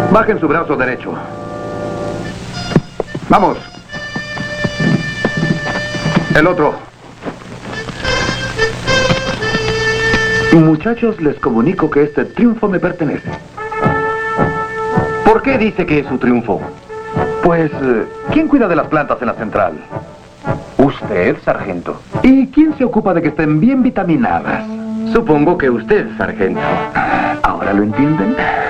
Bajen su brazo derecho. Vamos. El otro. Muchachos, les comunico que este triunfo me pertenece. ¿Por qué dice que es su triunfo? Pues, ¿quién cuida de las plantas en la central? Usted, sargento. ¿Y quién se ocupa de que estén bien vitaminadas? Supongo que usted, sargento. ¿Ahora lo entienden?